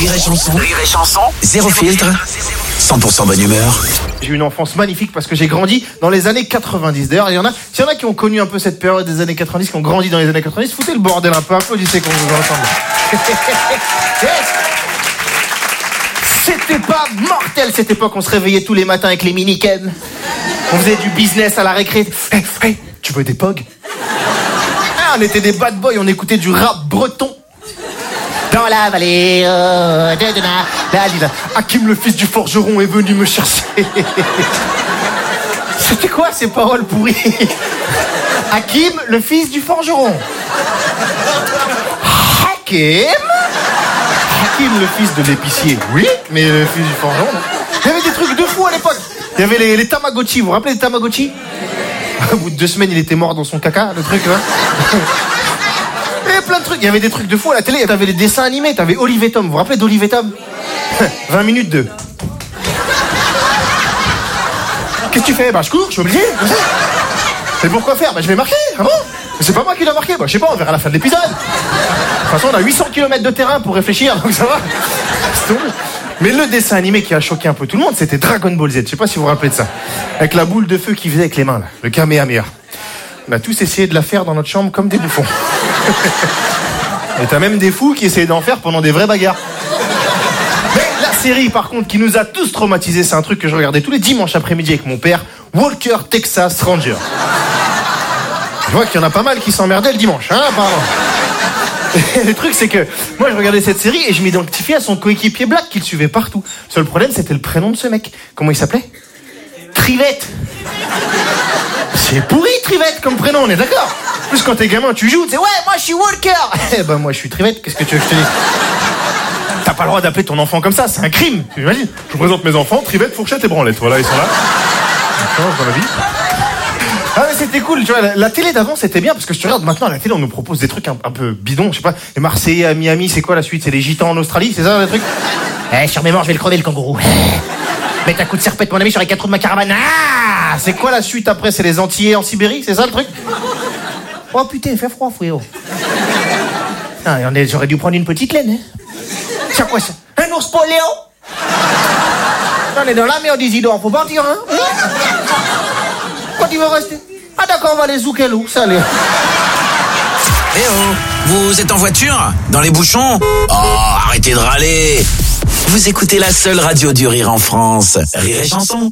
Rire et Chanson, zéro filtre, 100% bonne humeur. J'ai eu une enfance magnifique parce que j'ai grandi dans les années 90. D'ailleurs, s'il y en a qui ont connu un peu cette période des années 90, qui ont grandi dans les années 90, foutez le bordel un peu, applaudissez qu'on vous entende. C'était pas mortel cette époque, on se réveillait tous les matins avec les mini-ken. On faisait du business à la récré. Hey, tu veux des pogs? On était des bad boys, on écoutait du rap breton. Dans la vallée de la Lila, Hakim le fils du forgeron est venu me chercher. C'était quoi ces paroles pourries? Hakim le fils du forgeron. Hakim le fils de l'épicier. Oui, mais le fils du forgeron. Il y avait des trucs de fou à l'époque. Il y avait les Tamagotchi, vous vous rappelez des Tamagotchi? Au bout de 2 semaines, il était mort dans son caca, le truc là. Il y avait plein de trucs, il y avait des trucs de fou à la télé, t'avais les dessins animés, t'avais Olive et Tom, vous vous rappelez d'Olive et Tom? 20 minutes de... Qu'est-ce que tu fais? Bah je cours, je suis obligé. Mais pourquoi faire? Bah je vais marquer, ah bon? Mais c'est pas moi qui dois marquer, bah je sais pas, on verra à la fin de l'épisode. De toute façon on a 800 km de terrain pour réfléchir, donc ça va. Mais le dessin animé qui a choqué un peu tout le monde, c'était Dragon Ball Z, je sais pas si vous vous rappelez de ça. Avec la boule de feu qu'il faisait avec les mains, là, le Kamehameha. On a tous essayé de la faire dans notre chambre comme des bouffons. Et t'as même des fous qui essayaient d'en faire pendant des vraies bagarres. Mais la série, par contre, qui nous a tous traumatisés, c'est un truc que je regardais tous les dimanches après-midi avec mon père, Walker Texas Ranger. Je vois qu'il y en a pas mal qui s'emmerdaient le dimanche, hein, pardon. Et le truc, c'est que moi, je regardais cette série et je m'identifiais à son coéquipier Black qui le suivait partout. Le seul problème, c'était le prénom de ce mec. Comment il s'appelait? Trivette. C'est pourri, Trivette, comme prénom, on est d'accord? En plus, quand t'es gamin, tu joues, tu sais, ouais, moi, je suis Walker. Eh ben, moi, je suis Trivette, qu'est-ce que tu veux que je te dise? T'as pas le droit d'appeler ton enfant comme ça, c'est un crime, tu imagines? Je vous présente mes enfants, Trivette, Fourchette et Branlette, voilà, ils sont là. Ils changent dans la vie. Ah mais c'était cool, tu vois, la télé d'avant c'était bien, parce que tu regardes maintenant à la télé on nous propose des trucs un peu bidons, je sais pas, les Marseillais à Miami, c'est quoi la suite? C'est les Gitans en Australie, c'est ça le truc? Sur mes morts je vais le crever le kangourou. Mets un coup de serpette mon ami sur les 4 roues de ma caravane. Ah, c'est quoi la suite après? C'est les Antillais en Sibérie, c'est ça le truc? Oh putain, il fait froid frérot. Ah, j'aurais dû prendre une petite laine, hein. C'est quoi ça? Un ours polaire? On est dans la mer d'Isidore, faut partir, hein? Quand il va rester? Ah d'accord, on va les zouker l'eau, ça allez. Eh oh, vous êtes en voiture? Dans les bouchons? Oh, arrêtez de râler. Vous écoutez la seule radio du rire en France. Rire et Chanson.